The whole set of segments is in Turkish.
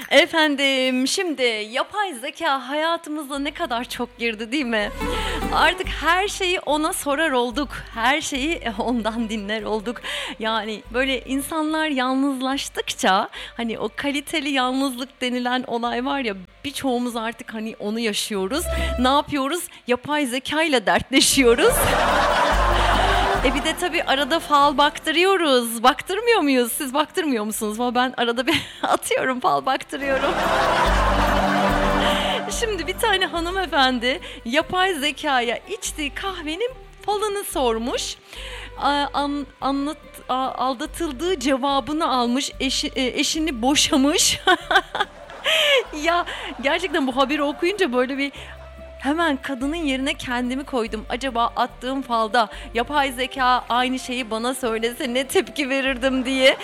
Efendim, şimdi yapay zeka hayatımıza ne kadar çok girdi, değil mi? Artık her şeyi ona sorar olduk. Her şeyi ondan dinler olduk. Yani böyle insanlar yalnızlaştıkça hani o kaliteli yalnızlık denilen olay var ya, birçoğumuz artık hani onu yaşıyoruz. Ne yapıyoruz? Yapay zekayla dertleşiyoruz. Bir de tabii arada fal baktırıyoruz. Baktırmıyor muyuz? Siz baktırmıyor musunuz? Ama ben arada bir atıyorum, fal baktırıyorum. Şimdi bir tane hanımefendi yapay zekaya içtiği kahvenin falını sormuş. Aldatıldığı cevabını almış. Eşini boşamış. Ya gerçekten bu haberi okuyunca böyle bir hemen kadının yerine kendimi koydum. Acaba attığım falda yapay zeka aynı şeyi bana söylese ne tepki verirdim diye.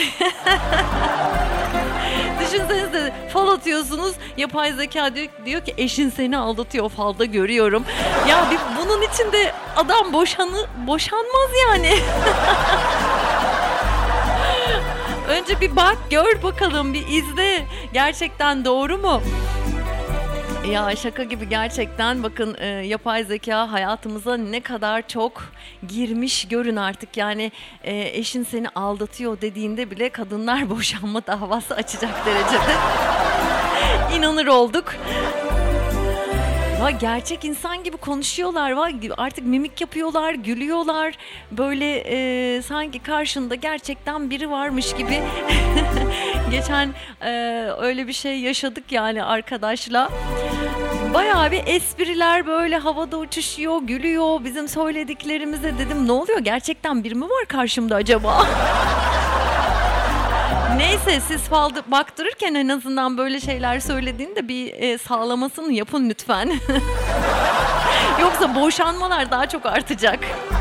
Düşünsenize, fal atıyorsunuz, yapay zeka diyor ki eşin seni aldatıyor, falda görüyorum. Ya bunun için de adam boşanmaz yani. Önce bir bak, gör bakalım, bir izle. Gerçekten doğru mu? Ya şaka gibi gerçekten, bakın yapay zeka hayatımıza ne kadar çok girmiş görün artık. Yani eşin seni aldatıyor dediğinde bile kadınlar boşanma davası açacak derecede inanır olduk. Gerçek insan gibi konuşuyorlar. Artık mimik yapıyorlar, gülüyorlar. Böyle sanki karşında gerçekten biri varmış gibi. Geçen öyle bir şey yaşadık yani arkadaşla. Bayağı bir espriler, böyle havada uçuşuyor, gülüyor bizim söylediklerimize. Dedim, ne oluyor, gerçekten biri mi var karşımda acaba? Neyse, siz fal baktırırken en azından böyle şeyler söylediğinde bir sağlamasını yapın lütfen. Yoksa boşanmalar daha çok artacak.